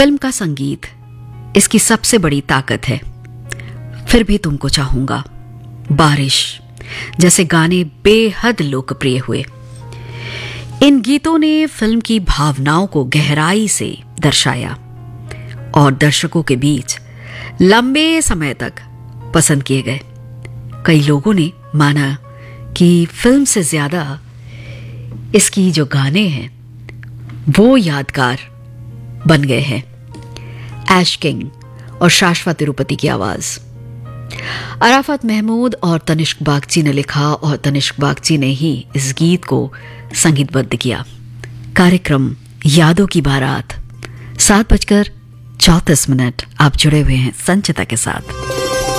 Film का संगीत इसकी सबसे बड़ी ताकत है। फिर भी तुमको चाहूंगा, बारिश जैसे गाने बेहद लोकप्रिय हुए। इन गीतों ने फिल्म की भावनाओं को गहराई से दर्शाया और दर्शकों के बीच लंबे समय तक पसंद किए गए। कई लोगों ने माना कि फिल्म से ज्यादा इसकी जो गाने हैं वो यादगार बन गए हैं। ऐश किंग और शाश्वत तिरुपति की आवाज, अराफत महमूद और तनिष्क बागची ने लिखा और तनिष्क बागची ने ही इस गीत को संगीतबद्ध किया। कार्यक्रम यादों की बारात 7:34 आप जुड़े हुए हैं संचिता के साथ।